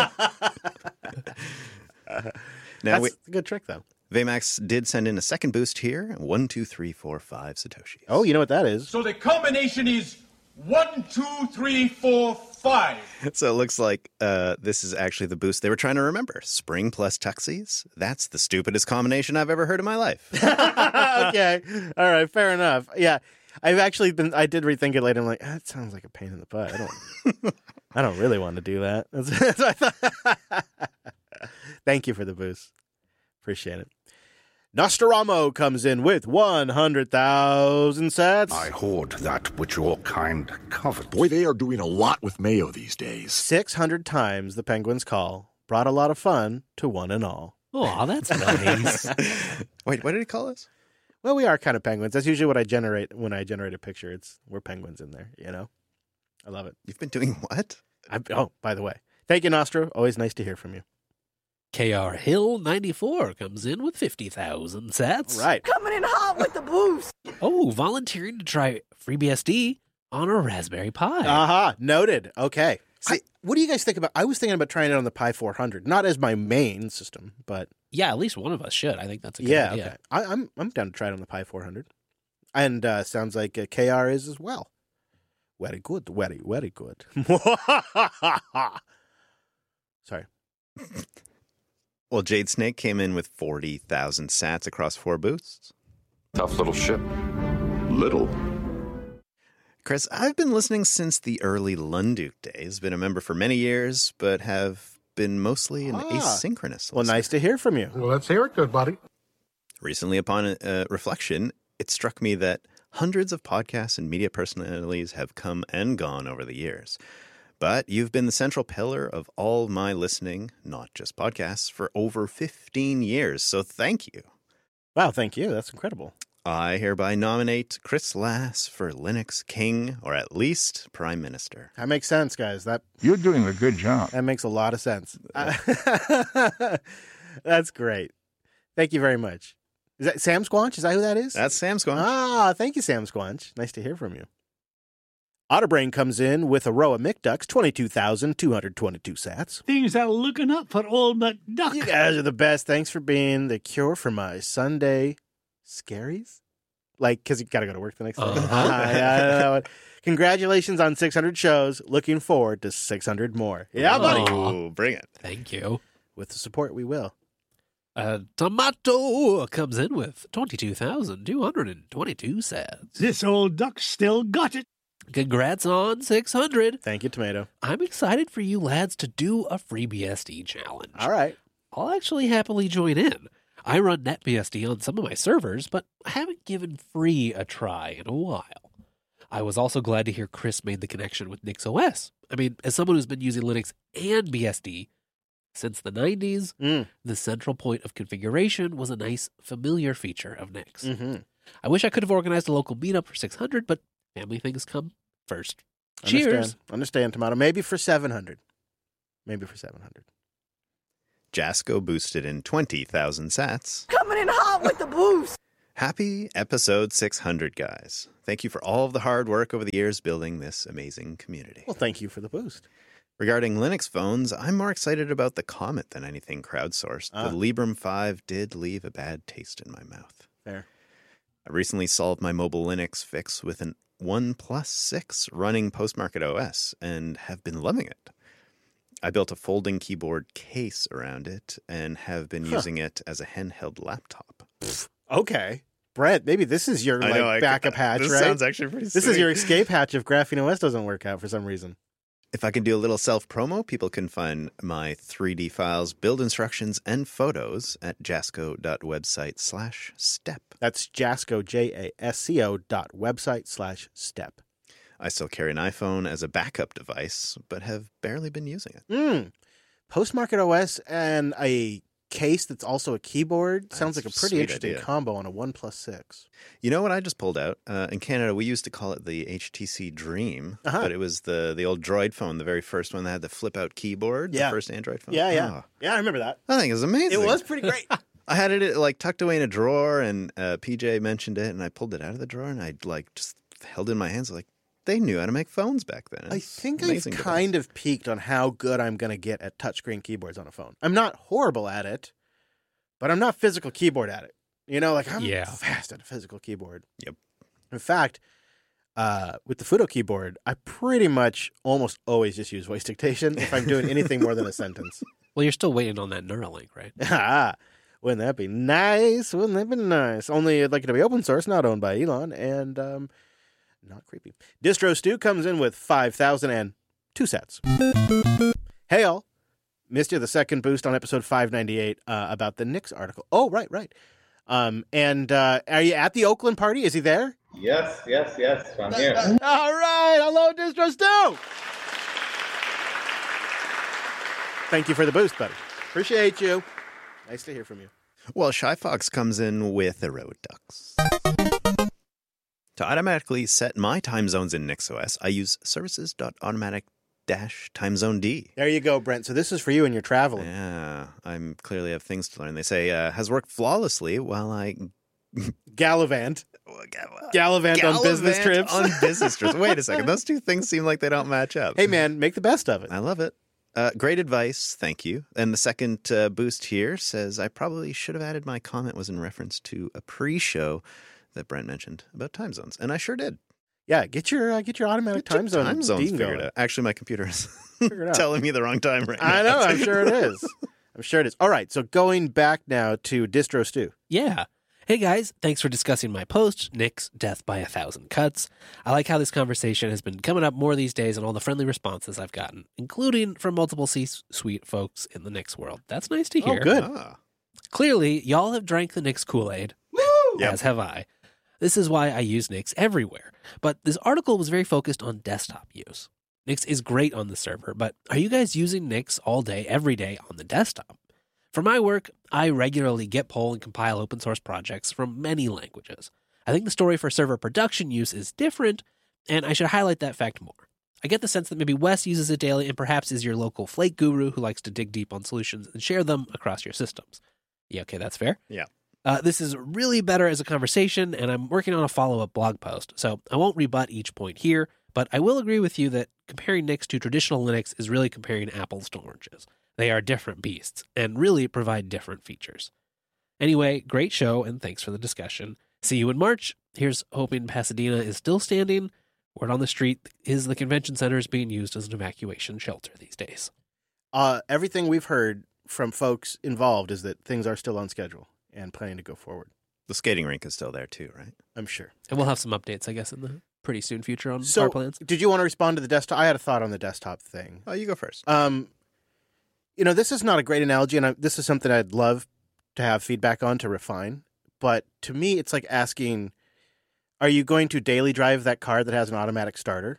Now That's we, a good trick, though. Vmax did send in a second boost here. One, two, three, four, five Satoshis. Oh, you know what that is? So the combination is one, two, three, four, five. So it looks like uh, this is actually the boost they were trying to remember. Spring plus tuxies. That's the stupidest combination I've ever heard in my life. Okay. All right. Fair enough. Yeah. I've actually been, I did rethink it later. I'm like, that sounds like a pain in the butt. I don't, I don't really want to do that. That's, that's what I thought. Thank you for the boost. Appreciate it. Nostromo comes in with one hundred thousand sats. I hoard that which your kind covet. Boy, they are doing a lot with mayo these days. six hundred times the Penguins call brought a lot of fun to one and all. Oh, that's nice. Wait, what did he call us? Well, we are kind of penguins. That's usually what I generate when I generate a picture. It's we're penguins in there, you know? I love it. You've been doing what? I, oh, by the way. Thank you, Nostro. Always nice to hear from you. K R Hill ninety-four comes in with fifty thousand sats. Right. Coming in hot with the boost. Oh, volunteering to try FreeBSD on a Raspberry Pi. Aha, uh-huh. Noted. Okay. See, I, what do you guys think about? I was thinking about trying it on the Pi four hundred, not as my main system, but yeah, at least one of us should. I think that's a good yeah, idea. Okay. I, I'm I'm down to try it on the Pi four hundred, and uh, sounds like uh, K R is as well. Very good, very very good. Sorry. Well, Jade Snake came in with forty thousand sats across four boosts. Tough little ship. Little. Chris, I've been listening since the early Lunduke days. Been a member for many years, but have been mostly an ah. asynchronous listener. Well, nice to hear from you. Well, let's hear it, good buddy. Recently, upon uh, reflection, it struck me that hundreds of podcasts and media personalities have come and gone over the years. But you've been the central pillar of all my listening, not just podcasts, for over fifteen years. So thank you. Wow, thank you. That's incredible. I hereby nominate Chris Lass for Linux King, or at least Prime Minister. That makes sense, guys. That You're doing a good job. That makes a lot of sense. That's great. Thank you very much. Is that Sam Squanch? Is that who that is? That's Sam Squanch. Ah, thank you, Sam Squanch. Nice to hear from you. Otterbrain comes in with a row of McDucks, twenty-two thousand two hundred twenty-two sats. Things are looking up for old McDuck. You guys are the best. Thanks for being the cure for my Sunday scaries. Like, because you got to go to work the next day. Uh-huh. yeah, congratulations on six hundred shows. Looking forward to six hundred more. Yeah, buddy. Ooh, bring it. Thank you. With the support, we will. Uh, Tomato comes in with twenty-two thousand two hundred twenty-two sats. This old duck still got it. Congrats on six hundred. Thank you, Tomato. I'm excited for you lads to do a FreeBSD challenge. All right. I'll actually happily join in. I run NetBSD on some of my servers, but I haven't given free a try in a while. I was also glad to hear Chris made the connection with NixOS. I mean, as someone who's been using Linux and B S D since the nineties, mm. the central point of configuration was a nice, familiar feature of Nix. Mm-hmm. I wish I could have organized a local meetup for six hundred, but family things come first. Cheers. Understand, Understand Tomato. Maybe for seven hundred. Maybe for seven hundred. Jasco boosted in twenty thousand sats. Coming in hot with the boost. Happy episode six hundred, guys. Thank you for all of the hard work over the years building this amazing community. Well, thank you for the boost. Regarding Linux phones, I'm more excited about the Comet than anything crowdsourced. Ah. The Librem five did leave a bad taste in my mouth. Fair. I recently solved my mobile Linux fix with an OnePlus six running Postmarket O S and have been loving it. I built a folding keyboard case around it and have been Huh. using it as a handheld laptop. Okay. Brett, maybe this is your I like know, I- backup hatch, this right? sounds actually pretty This is sweet. your escape hatch if Graphene O S doesn't work out for some reason. If I can do a little self-promo, people can find my three D files, build instructions, and photos at jasco.website slash step. That's Jasco, J A S C O dot website slash step. I still carry an iPhone as a backup device, but have barely been using it. Mm. Postmarket O S and a case that's also a keyboard sounds That's like a a pretty sweet interesting idea. combo on a OnePlus six. You know what I just pulled out? Uh, in Canada, we used to call it the H T C Dream, Uh-huh. but it was the, the old Droid phone, the very first one that had the flip-out keyboard, Yeah. the first Android phone. Yeah, yeah. Oh, Yeah, I remember that. I think it was amazing. It was pretty great. I had it like tucked away in a drawer, and uh, P J mentioned it, and I pulled it out of the drawer, and I like just held it in my hands. Like they knew how to make phones back then. I It's think I've amazing device. kind of peaked on how good I'm going to get at touchscreen keyboards on a phone. I'm not horrible at it, but I'm not physical keyboard at it. You know, like I'm Yeah. fast at a physical keyboard. Yep. In fact, uh, with the Fudo keyboard, I pretty much almost always just use voice dictation if I'm doing anything more than a sentence. Well, you're still waiting on that Neuralink, right? Ah, wouldn't that be nice? Wouldn't that be nice? Only I'd like it to be open source, not owned by Elon, and um, not creepy. Distro Stu comes in with five thousand two sets. Hey, all. Missed you the second boost on episode five ninety-eight uh, about the Nix article. Oh, right, right. Um, and uh, are you at the Oakland party? Is he there? Yes, yes, yes. I'm here. All right. Hello, Distro Stu. Thank you for the boost, buddy. Appreciate you. Nice to hear from you. Well, Shy Fox comes in with Erode Ducks. To automatically set my time zones in NixOS, I use services.automatic-timezoned. There you go, Brent. So this is for you and you're traveling. Yeah, I'm clearly have things to learn. They say uh, has worked flawlessly while I Gallivant. Gallivant on business Gallivant trips. on business trips. Wait a second, those two things seem like they don't match up. Hey, man, make the best of it. I love it. Uh, great advice, thank you. And the second uh, boost here says I probably should have added my comment was in reference to a pre-show that Brent mentioned about time zones, and I sure did. Yeah, get your uh, get your automatic Get your time zone time zones dean figured going. out. Actually, my computer is Figure it out. telling me the wrong time right now. I know. I'm sure it is. I'm sure it is. All right. So going back now to Distro Stew. Yeah. Hey guys, thanks for discussing my post, Nick's Death by a Thousand Cuts. I like how this conversation has been coming up more these days and all the friendly responses I've gotten, including from multiple C-suite folks in the Knicks world. That's nice to hear. Oh, good. Ah. Clearly, y'all have drank the Knicks Kool-Aid, Yep. as have I. This is why I use Nix everywhere. But this article was very focused on desktop use. Nix is great on the server, but are you guys using Nix all day, every day on the desktop? For my work, I regularly git pull and compile open source projects from many languages. I think the story for server production use is different, and I should highlight that fact more. I get the sense that maybe Wes uses it daily and perhaps is your local Flake guru who likes to dig deep on solutions and share them across your systems. Yeah, okay, that's fair. Yeah. Uh, this is really better as a conversation, and I'm working on a follow-up blog post, so I won't rebut each point here, but I will agree with you that comparing Nix to traditional Linux is really comparing apples to oranges. They are different beasts, and really provide different features. Anyway, great show, and thanks for the discussion. See you in March. Here's hoping Pasadena is still standing. Word on the street is the convention center is being used as an evacuation shelter these days. Uh, everything we've heard from folks involved is that things are still on schedule and planning to go forward. The skating rink is still there too, right? I'm sure. And we'll have some updates, I guess, in the pretty soon future on So, our plans. did you want to respond to the desktop? I had a thought on the desktop thing. Oh, you go first. Um, you know, this is not a great analogy, and I, this is something I'd love to have feedback on to refine. But to me, it's like asking, are you going to daily drive that car that has an automatic starter?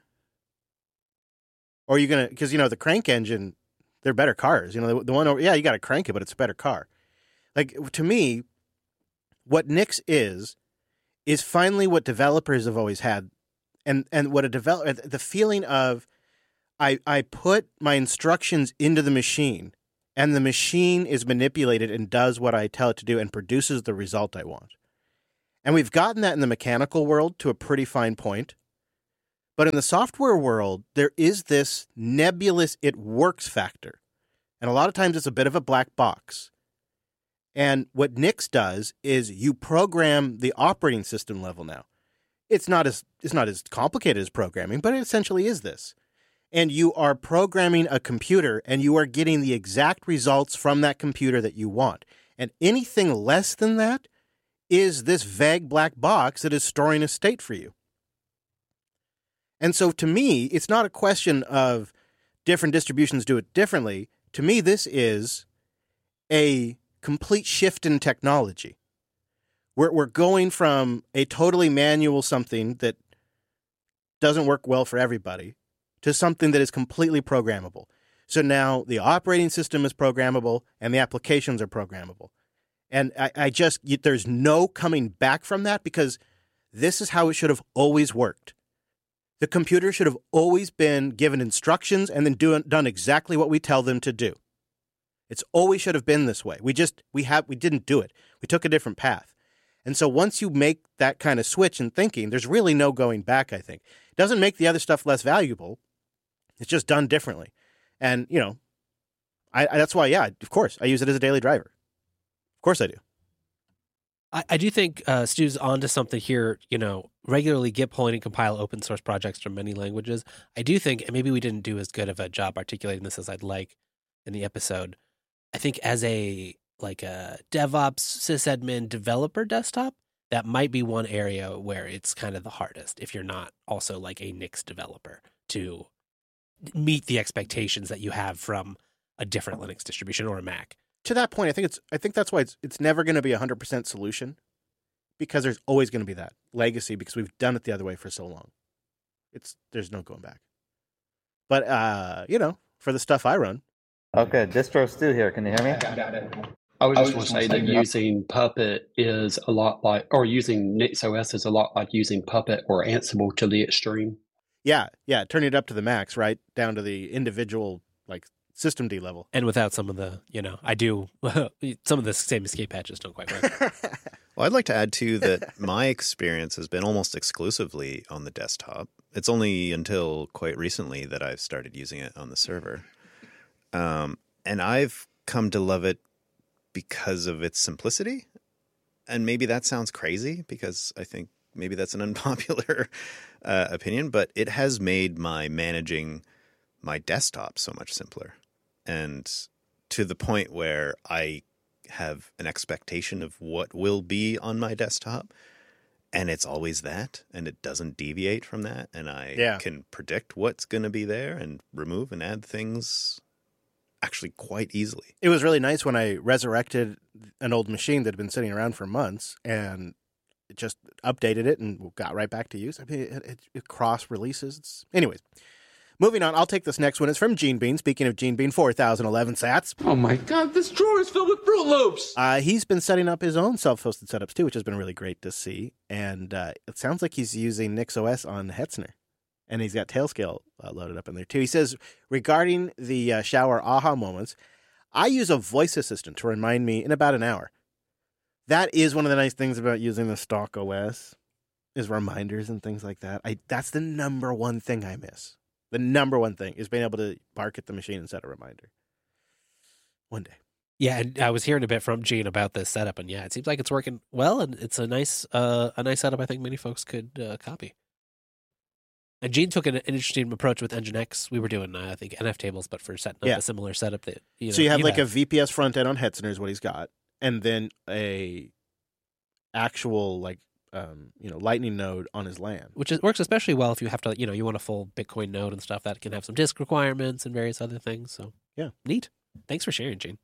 Or are you going to, because, you know, the crank engine, they're better cars. You know, the, the one over, yeah, you got to crank it, but it's a better car. Like, to me, what Nix is, is finally what developers have always had. And and what a develop the feeling of I I put my instructions into the machine and the machine is manipulated and does what I tell it to do and produces the result I want. And we've gotten that in the mechanical world to a pretty fine point. But in the software world, there is this nebulous it works factor. And a lot of times it's a bit of a black box. And what Nix does is you program the operating system level now. It's not as it's not as complicated as programming, but it essentially is this. And you are programming a computer and you are getting the exact results from that computer that you want. And anything less than that is this vague black box that is storing a state for you. And so to me, it's not a question of different distributions do it differently. To me, this is a complete shift in technology. We're, we're going from a totally manual something that doesn't work well for everybody to something that is completely programmable. So now the operating system is programmable and the applications are programmable. And I, I just, there's no coming back from that because this is how it should have always worked. The computer should have always been given instructions and then do, done exactly what we tell them to do. It's always should have been this way. We just, we have, we didn't do it. We took a different path. And so once you make that kind of switch in thinking, there's really no going back, I think. It doesn't make the other stuff less valuable. It's just done differently. And, you know, I, I that's why, yeah, of course, I use it as a daily driver. Of course I do. I, I do think uh, Stu's onto something here, you know, regularly git pulling and compile open source projects from many languages. I do think, and maybe we didn't do as good of a job articulating this as I'd like in the episode. I think as a like a DevOps sysadmin developer desktop, that might be one area where it's kind of the hardest if you're not also like a Nix developer to meet the expectations that you have from a different Linux distribution or a Mac. To that point, I think it's I think that's why it's it's never going to be a one hundred percent solution because there's always going to be that legacy because we've done it the other way for so long. It's there's no going back. But uh, you know, for the stuff I run. Okay, Distro Stu here. Can you hear me? I would just want to say that using Puppet is a lot like, or using NixOS is a lot like using Puppet or Ansible to the extreme. Yeah, yeah, turn it up to the max, right? Down to the individual, like, system D level. And without some of the, you know, I do, some of the same escape patches don't quite work. Well, I'd like to add, too, that my experience has been almost exclusively on the desktop. It's only until quite recently that I've started using it on the server. Um, and I've come to love it because of its simplicity. And maybe that sounds crazy because I think maybe that's an unpopular uh, opinion, but it has made my managing my desktop so much simpler. And to the point where I have an expectation of what will be on my desktop. And it's always that, and it doesn't deviate from that. And I yeah. can predict what's going to be there and remove and add things actually quite easily. It was really nice when I resurrected an old machine that had been sitting around for months and it just updated it and got right back to use. I mean, it, it, it cross releases. It's... Anyways, moving on, I'll take this next one. It's from Gene Bean. Speaking of Gene Bean, four thousand eleven sats. Oh my God, this drawer is filled with Fruit Loops. Uh, he's been setting up his own self-hosted setups too, which has been really great to see. And uh, it sounds like he's using NixOS on Hetzner. And he's got Tailscale uh, loaded up in there, too. He says, regarding the uh, shower aha moments, I use a voice assistant to remind me in about an hour. That is one of the nice things about using the stock O S, is reminders and things like that. I That's the number one thing I miss. The number one thing is being able to bark at the machine and set a reminder. One day. Yeah, and I was hearing a bit from Gene about this setup, and yeah, it seems like it's working well, and it's a nice uh, a nice setup I think many folks could uh, copy. And Gene took an, an interesting approach with Nginx. We were doing, uh, I think, N F tables, but for setting up yeah. a similar setup that you know. So you have you like have. a V P S front end on Hetzner is what he's got, and then a actual like um, you know Lightning node on his LAN, which is, works especially well if you have to, you know, you want a full Bitcoin node and stuff that can have some disk requirements and various other things. So yeah, neat. Thanks for sharing, Gene.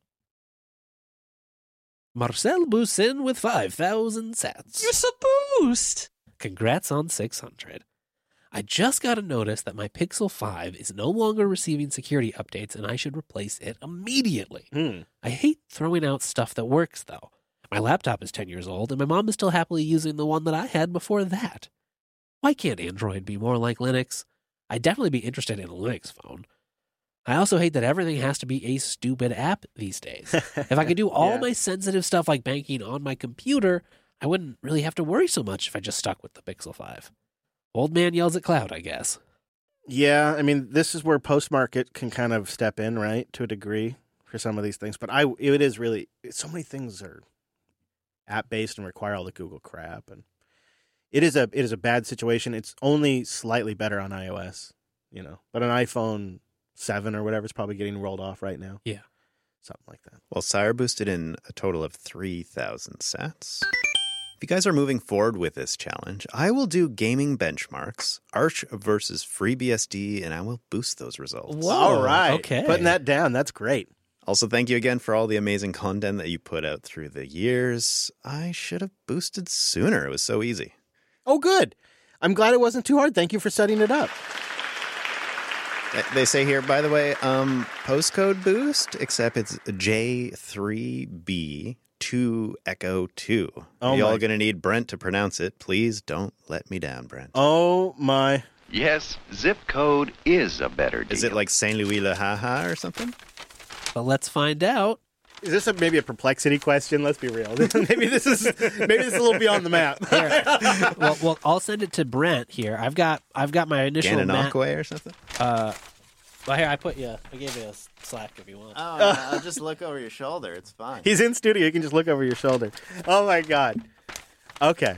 Marcel Boussin with five thousand sats. You're so boost. Congrats on six hundred. I just got a notice that my Pixel five is no longer receiving security updates and I should replace it immediately. Hmm. I hate throwing out stuff that works, though. My laptop is ten years old, and my mom is still happily using the one that I had before that. Why can't Android be more like Linux? I'd definitely be interested in a Linux phone. I also hate that everything has to be a stupid app these days. If I could do all Yeah. my sensitive stuff like banking on my computer, I wouldn't really have to worry so much if I just stuck with the Pixel five. Old man yells at cloud, I guess. Yeah, I mean, this is where post-market can kind of step in, right, to a degree for some of these things. But I, it is really, so many things are app-based and require all the Google crap. And it is a it is a bad situation. It's only slightly better on iOS, you know. But an iPhone seven or whatever is probably getting rolled off right now. Yeah. Something like that. Well, Sire boosted in a total of three thousand sats. If you guys are moving forward with this challenge, I will do gaming benchmarks, Arch versus FreeBSD, and I will boost those results. All right. okay. Putting that down. That's great. Also, thank you again for all the amazing content that you put out through the years. I should have boosted sooner. It was so easy. Oh, good. I'm glad it wasn't too hard. Thank you for setting it up. They say here, by the way, um, postcode boost, except it's J three B two Echo two. Oh Y'all my- going to need Brent to pronounce it. Please don't let me down, Brent. Oh, my. Yes, zip code is a better deal. Is it like Saint Louis Le Ha or something? But let's find out. Is this a, maybe a perplexity question? Let's be real. maybe this is maybe this is a little beyond the map. well, well, I'll send it to Brent here. I've got I've got my initial map. Gananoque or something? Uh, well, here I put you. I gave you a Slack if you want. Oh, no, I'll just look over your shoulder. It's fine. He's in studio. You can just look over your shoulder. Oh my god. Okay.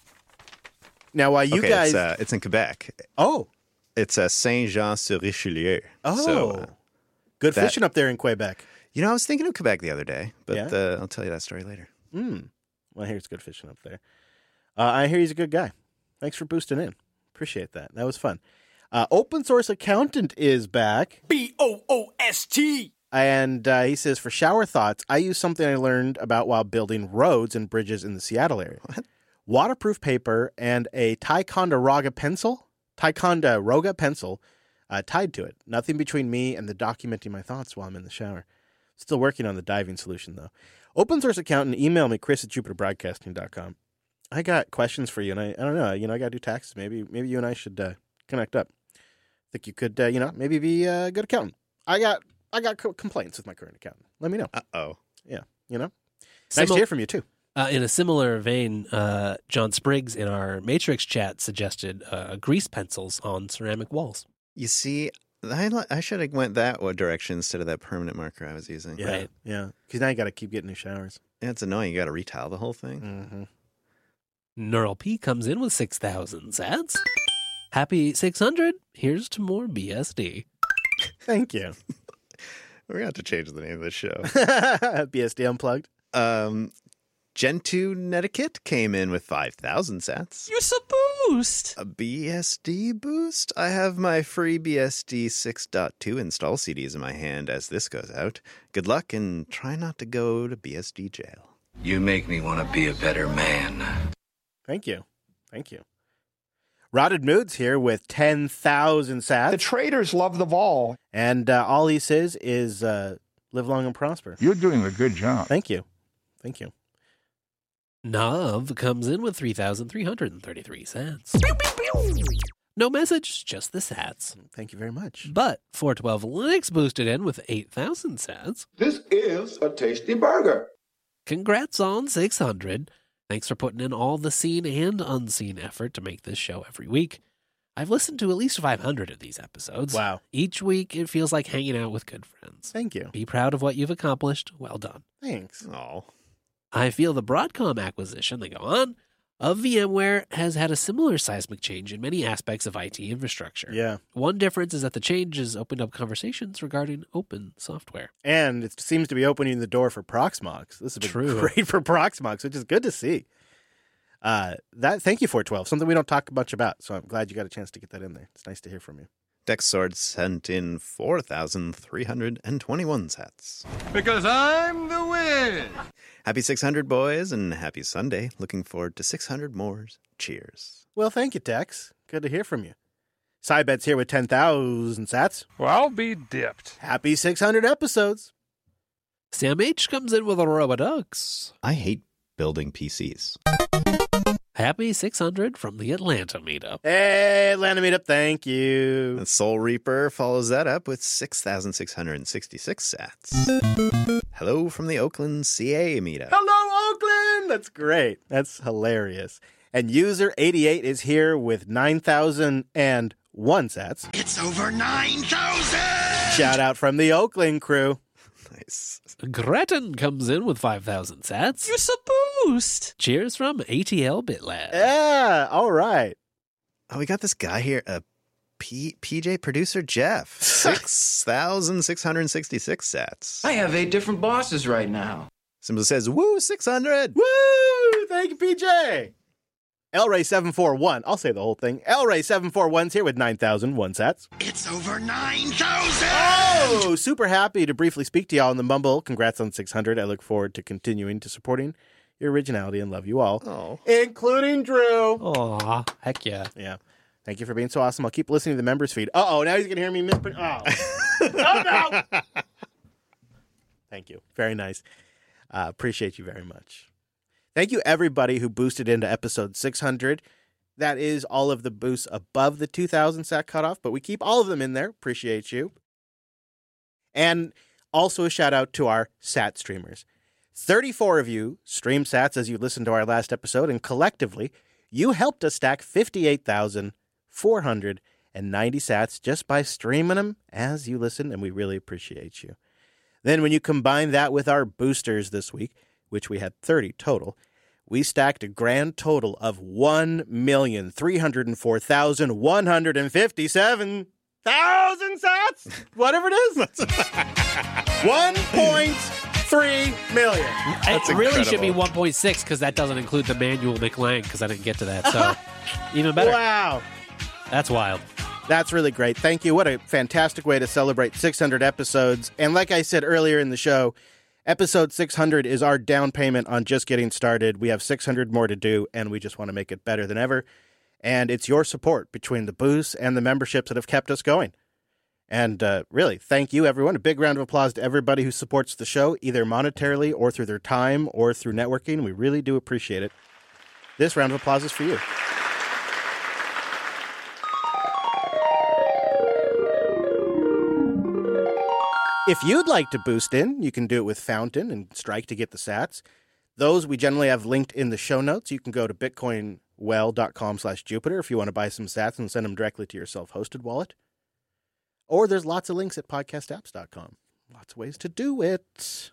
Now, while you okay, guys, it's, uh, it's in Quebec. oh, It's uh, Saint-Jean-sur-Richelieu. oh, So, uh, good that- fishing up there in Quebec. you know, I was thinking of Quebec the other day, but Yeah? uh, I'll tell you that story later. Hmm. Well, I hear it's good fishing up there. Uh, I hear he's a good guy. Thanks for boosting in. Appreciate that. That was fun. Uh, Open Source Accountant is back. B O O S T. And uh, he says, for shower thoughts, I use something I learned about while building roads and bridges in the Seattle area. What? Waterproof paper and a Ticonderoga pencil, Ticonderoga pencil uh, tied to it. Nothing between me and the documenting my thoughts while I'm in the shower. Still working on the diving solution, though. Open Source Accountant, email me, Chris at Jupiter Broadcasting dot com. I got questions for you, and I, I don't know, you know, I got to do taxes. Maybe maybe you and I should uh, connect up. Think you could, uh, you know, maybe be a good accountant. I got I got co- complaints with my current accountant. Let me know. Uh-oh. Yeah, you know. Nice to Simil- hear from you, too. Uh, in a similar vein, uh, John Spriggs in our Matrix chat suggested uh, grease pencils on ceramic walls. You see, I, li- I should have went that wa- direction instead of that permanent marker I was using. Yeah, Right. yeah. Because now you got to keep getting new showers. Yeah, it's annoying. You got to retile the whole thing. Mm-hmm. Neural P comes in with six thousand sats. Happy six hundred. Here's to more B S D. Thank you. We're going to have to change the name of this show. B S D Unplugged. Um, Gentoo Netiquette came in with five thousand sats. You're so boost. A B S D boost? I have my free B S D six point two install C Ds in my hand as this goes out. Good luck and try not to go to B S D jail. You make me want to be a better man. Thank you. Thank you. Rotted Moods here with ten thousand sats. The traders love the vol. And uh, all he says is uh, live long and prosper. You're doing a good job. Thank you. Thank you. Nav comes in with three thousand three hundred thirty-three cents. No message, just the sats. Thank you very much. But four twelve Linux boosted in with eight thousand sats. This is a tasty burger. Congrats on six hundred. Thanks for putting in all the seen and unseen effort to make this show every week. I've listened to at least five hundred of these episodes. Wow. Each week, it feels like hanging out with good friends. Thank you. Be proud of what you've accomplished. Well done. Thanks. Oh. I feel the Broadcom acquisition, they go on, of VMware has had a similar seismic change in many aspects of I T infrastructure. Yeah. One difference is that the change has opened up conversations regarding open software. And it seems to be opening the door for Proxmox. This has been True. great for Proxmox, which is good to see. Uh, that thank you, four twelve. Something we don't talk much about, so I'm glad you got a chance to get that in there. It's nice to hear from you. Dexsword sent in four thousand three hundred twenty-one sats. Because I'm the win. Happy six hundred, boys, and happy Sunday. Looking forward to six hundred more. Cheers. Well, thank you, Tex. Good to hear from you. Cybet's here with ten thousand sats. Well, I'll be dipped. Happy six hundred episodes. Sam H comes in with a Robodux. I hate building P Cs. Happy six hundred from the Atlanta meetup. Hey, Atlanta meetup, thank you. And Soul Reaper follows that up with six thousand six hundred sixty-six sats. Hello from the Oakland C A meetup. Hello, Oakland! That's great. That's hilarious. And user eighty-eight is here with nine thousand one sats. It's over nine thousand! Shout out from the Oakland crew. Nice. Gretton comes in with five thousand sats. You're so boost! Cheers from A T L BitLab. Yeah, all right. Oh, we got this guy here, uh, P- PJ producer Jeff. six thousand six hundred sixty-six sats. I have eight different bosses right now. Simple says, woo, six hundred. Woo! Thank you, P J. El Ray seven four one. I'll say the whole thing. El Ray seven four one's here with nine thousand one sats. It's over nine thousand! Oh, super happy to briefly speak to y'all in the Mumble. Congrats on six hundred. I look forward to continuing to supporting your originality and love you all. Oh. Including Drew. Aw, heck yeah. Yeah. Thank you for being so awesome. I'll keep listening to the members feed. Uh-oh, now he's going to hear me misprint. Oh. Oh, no. Thank you. Very nice. Uh, appreciate you very much. Thank you, everybody who boosted into episode six hundred. That is all of the boosts above the two thousand sat cutoff, but we keep all of them in there. Appreciate you. And also a shout out to our sat streamers. thirty-four of you stream sats as you listened to our last episode, and collectively, you helped us stack fifty-eight thousand four hundred ninety sats just by streaming them as you listen, and we really appreciate you. Then when you combine that with our boosters this week, which we had thirty total, we stacked a grand total of one million three hundred four thousand one hundred fifty-seven thousand sats, whatever it is. one point three million. That's it really should be one point six because that doesn't include the manual McLang because I didn't get to that. So even better. Wow. That's wild. That's really great. Thank you. What a fantastic way to celebrate six hundred episodes. And like I said earlier in the show, episode six hundred is our down payment on just getting started. We have six hundred more to do, and we just want to make it better than ever. And it's your support between the boosts and the memberships that have kept us going. And uh, really, thank you, everyone. A big round of applause to everybody who supports the show, either monetarily or through their time or through networking. We really do appreciate it. This round of applause is for you. If you'd like to boost in, you can do it with Fountain and Strike to get the sats. Those we generally have linked in the show notes. You can go to bitcoinwell.com slash Jupiter if you want to buy some sats and send them directly to your self-hosted wallet. Or there's lots of links at podcast apps dot com. Lots of ways to do it.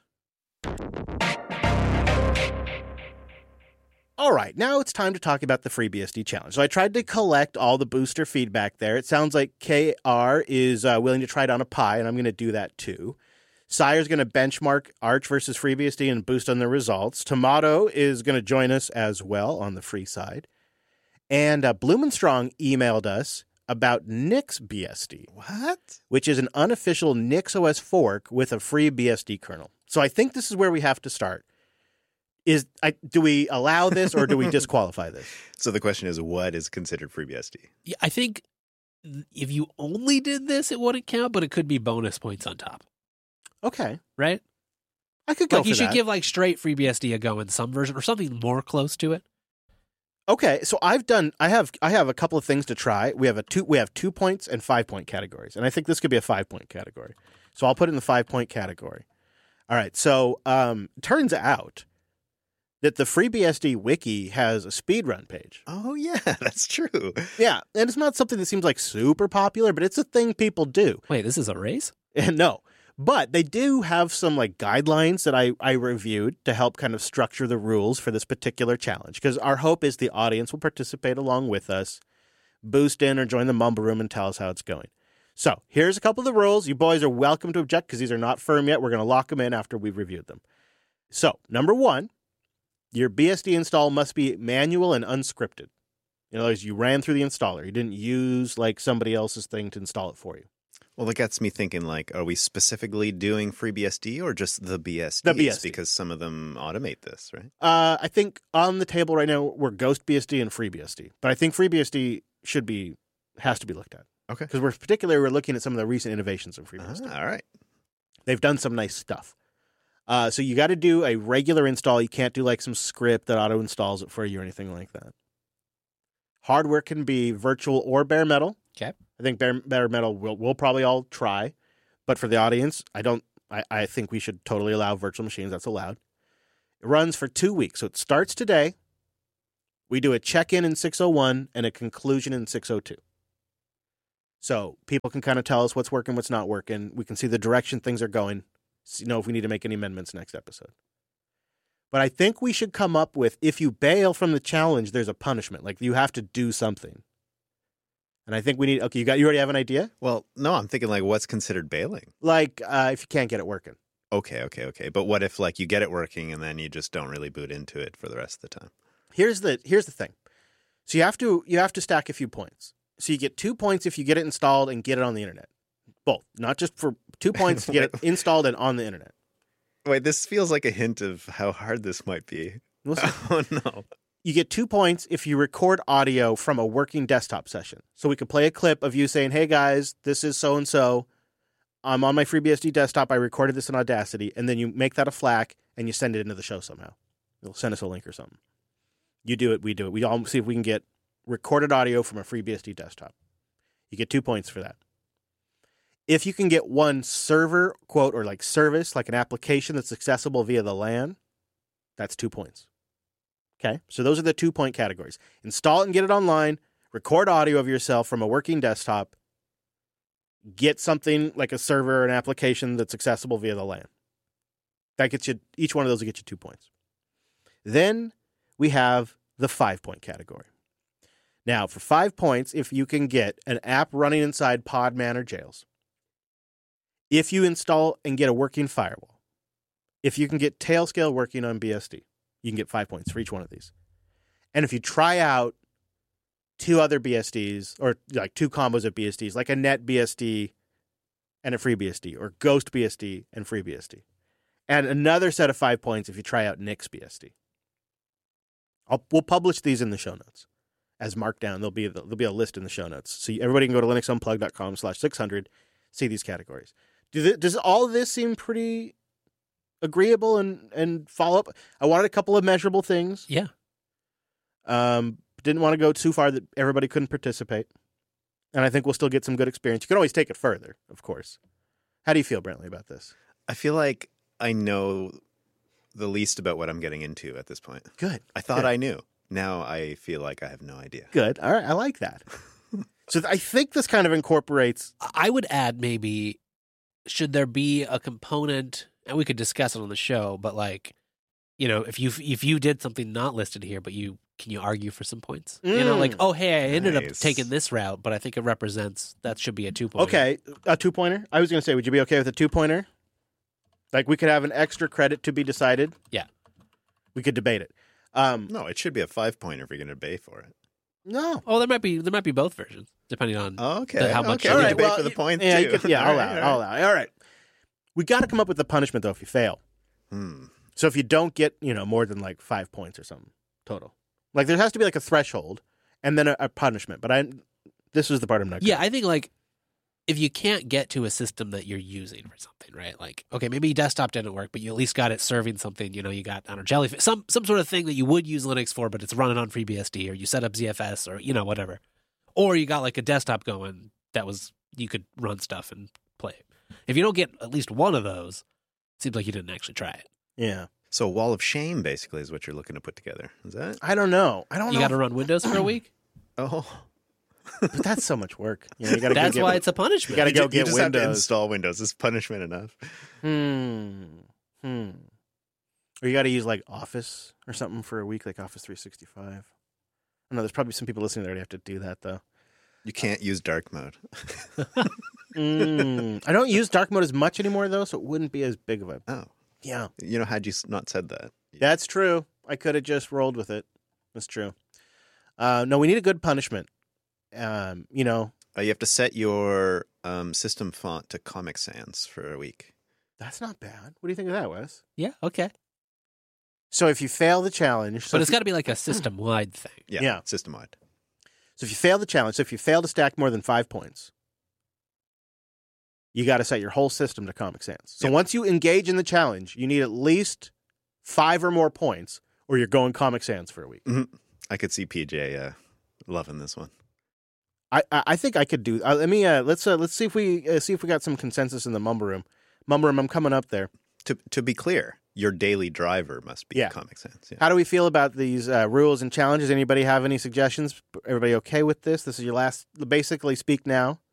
All right, now it's time to talk about the FreeBSD challenge. So I tried to collect all the booster feedback there. It sounds like K R is uh, willing to try it on a Pi, and I'm going to do that too. Sire's going to benchmark Arch versus FreeBSD and boost on the results. Tomato is going to join us as well on the free side. And uh, Blumenstrong emailed us about NixBSD. What? Which is an unofficial NixOS fork with a free B S D kernel. So I think this is where we have to start. Is I, do we allow this or do we disqualify this? So the question is, what is considered FreeBSD? Yeah, I think if you only did this, it wouldn't count, but it could be bonus points on top. Okay. Right? I could go like for you should that. give like straight FreeBSD a go in some version or something more close to it. Okay, so I've done I have I have a couple of things to try. We have a two we have two points and five point categories. And I think this could be a five point category. So I'll put it in the five point category. All right. So um turns out that the FreeBSD wiki has a speedrun page. Oh, yeah, that's true. Yeah, and it's not something that seems like super popular, but it's a thing people do. Wait, this is a race? No, but they do have some like guidelines that I, I reviewed to help kind of structure the rules for this particular challenge, because our hope is the audience will participate along with us, boost in or join the Mumble Room and tell us how it's going. So here's a couple of the rules. You boys are welcome to object because these are not firm yet. We're going to lock them in after we've reviewed them. So number one, your B S D install must be manual and unscripted. In other words, you ran through the installer. You didn't use like somebody else's thing to install it for you. Well, that gets me thinking, like, are we specifically doing FreeBSD or just the B S Ds? The B S D. Because some of them automate this, right? Uh, I think on the table right now, we're GhostBSD and FreeBSD. But I think FreeBSD should be, has to be looked at. Okay. Because we're particularly, we're looking at some of the recent innovations in FreeBSD. Ah, all right. They've done some nice stuff. Uh, so you got to do a regular install. You can't do like some script that auto installs it for you or anything like that. Hardware can be virtual or bare metal. Okay. I think bare, bare metal we'll, we'll probably all try. But for the audience, I don't. I, I think we should totally allow virtual machines. That's allowed. It runs for two weeks. So it starts today. We do a check-in in six oh one and a conclusion in six oh two. So people can kind of tell us what's working, what's not working. We can see the direction things are going. You know if we need to make any amendments next episode. But I think we should come up with, if you bail from the challenge, there's a punishment. Like you have to do something. And I think we need, okay, you got, you already have an idea? Well, no, I'm thinking like what's considered bailing? Like uh, if you can't get it working. Okay, okay, okay. But what if like you get it working and then you just don't really boot into it for the rest of the time? Here's the here's the thing. So you have to you have to stack a few points. So you get two points if you get it installed and get it on the internet. Both, not just for two points to get it installed and on the internet. Wait, this feels like a hint of how hard this might be. Oh no. You get two points if you record audio from a working desktop session. So we could play a clip of you saying, "Hey guys, this is so and so. I'm on my FreeBSD desktop. I recorded this in Audacity," and then you make that a FLAC and you send it into the show somehow. You'll send us a link or something. You do it, we do it. We all see if we can get recorded audio from a FreeBSD desktop. You get two points for that. If you can get one server, quote, or like service, like an application that's accessible via the LAN, that's two points. Okay? So those are the two-point categories. Install it and get it online. Record audio of yourself from a working desktop. Get something like a server or an application that's accessible via the LAN. That gets you, each one of those will get you two points. Then we have the five-point category. Now, for five points, if you can get an app running inside Podman or Jails, if you install and get a working firewall, if you can get Tailscale working on B S D, you can get five points for each one of these. And if you try out two other B S Ds, or like two combos of B S Ds, like a Net B S D and a FreeBSD, or Ghost B S D and FreeBSD, and another set of five points if you try out Nix B S D. I'll, we'll publish these in the show notes as markdown. There'll be there'll be a list in the show notes, so everybody can go to linuxunplug dot com slash six hundred, see these categories. Do th- does all of this seem pretty agreeable and and follow up? I wanted a couple of measurable things. Yeah. Um, didn't want to go too far that everybody couldn't participate, and I think we'll still get some good experience. You can always take it further, of course. How do you feel, Brantley, about this? I feel like I know the least about what I'm getting into at this point. Good. I thought Good. I knew. Now I feel like I have no idea. Good. All right. I like that. So I think this kind of incorporates. I would add maybe, should there be a component, and we could discuss it on the show, but like, you know, if you if you did something not listed here, but you can you argue for some points? Mm. You know, like, oh, hey, I ended nice. up taking this route, but I think it represents, that should be a two-pointer. Okay, a two-pointer? I was going to say, would you be okay with a two-pointer? Like, we could have an extra credit to be decided? Yeah. We could debate it. Um, no, it should be a five-pointer if you're going to debate for it. No. Oh, there might be there might be both versions, depending on oh, okay. the, how much okay. you All right, debate well, for the points, yeah, too. Could, yeah, I'll allow it. I'll allow it. All right. We got to come up with the punishment, though, if you fail. Hmm. So if you don't get, you know, more than like five points or something total. Like, there has to be like a threshold and then a, a punishment. But I, this is the part I'm not Yeah, I think like, if you can't get to a system that you're using for something, right? Like, okay, maybe desktop didn't work, but you at least got it serving something, you know, you got, I don't know, Jellyfish, some, some sort of thing that you would use Linux for, but it's running on FreeBSD, or you set up Z F S, or, you know, whatever. Or you got like a desktop going that was, you could run stuff and play it. If you don't get at least one of those, it seems like you didn't actually try it. Yeah. So a wall of shame, basically, is what you're looking to put together. Is that? I don't know. I don't you know. You got to run Windows for a week? Oh. But that's so much work. You know, you gotta that's go get, why it's a punishment. You got to go you get just Windows. Have to install Windows. Is punishment enough? Hmm. Hmm. Or you got to use like Office or something for a week, like Office three sixty-five. I know there's probably some people listening that already have to do that, though. You can't use dark mode. mm. I don't use dark mode as much anymore, though, so it wouldn't be as big of a... Oh. Yeah. You know, had you not said that. That's true. I could have just rolled with it. That's true. Uh, no, we need a good punishment. Um, you know... Uh, you have to set your um, system font to Comic Sans for a week. That's not bad. What do you think of that, Wes? Yeah, okay. So if you fail the challenge... So but it's got to be like a system-wide thing. Yeah, yeah. system-wide. So if you fail the challenge, so if you fail to stack more than five points, you got to set your whole system to Comic Sans. So yep. once you engage in the challenge, you need at least five or more points, or you're going Comic Sans for a week. Mm-hmm. I could see P J uh, loving this one. I, I think I could do. Uh, let me uh, let's uh, let's see if we uh, see if we got some consensus in the Mumble Room. Mumble Room, I'm coming up there. To to be clear, your daily driver must be yeah. Comic Sans. Yeah. How do we feel about these uh, rules and challenges? Anybody have any suggestions? Everybody okay with this? This is your last. Basically, speak now.